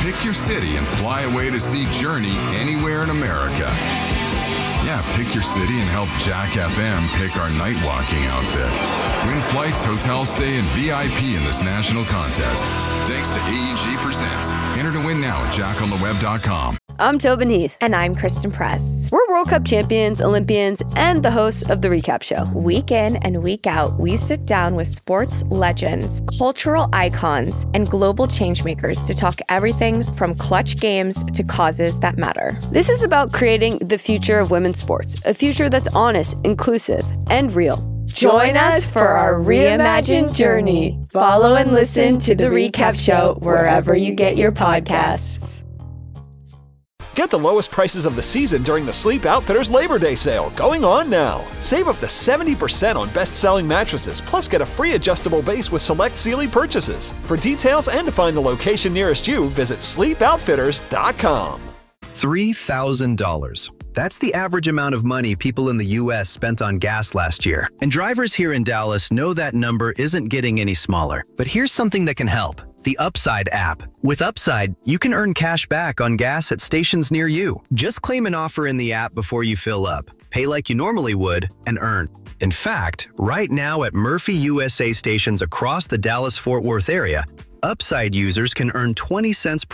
Pick your city and fly away to see Journey anywhere in America. Yeah, pick your city and help Jack FM pick our night walking outfit. Win flights, hotel stay, and VIP in this national contest. Thanks to AEG Presents. Enter to win now at jackontheweb.com. I'm Tobin Heath. And I'm Kristen Press. We're World Cup champions, Olympians, and the hosts of The Recap Show. Week in and week out, we sit down with sports legends, cultural icons, and global changemakers to talk everything from clutch games to causes that matter. This is about creating the future of women's sports, a future that's honest, inclusive, and real. Join us for our reimagined journey. Follow and listen to The Recap Show wherever you get your podcasts. Get the lowest prices of the season during the Sleep Outfitters Labor Day sale, going on now. Save up to 70% on best-selling mattresses, plus get a free adjustable base with select Sealy purchases. For details and to find the location nearest you, visit sleepoutfitters.com. $3,000. That's the average amount of money people in the U.S. spent on gas last year. And drivers here in Dallas know that number isn't getting any smaller. But here's something that can help. The Upside app. With Upside, you can earn cash back on gas at stations near you. Just claim an offer in the app before you fill up, pay like you normally would, and earn. In fact, right now at Murphy USA stations across the Dallas-Fort Worth area, Upside users can earn 20 cents